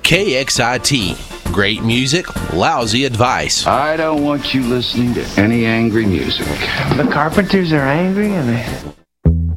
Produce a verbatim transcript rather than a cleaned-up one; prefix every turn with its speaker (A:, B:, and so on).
A: K X I T. Great music, lousy advice.
B: I don't want you listening to any angry music.
C: The Carpenters are angry and they...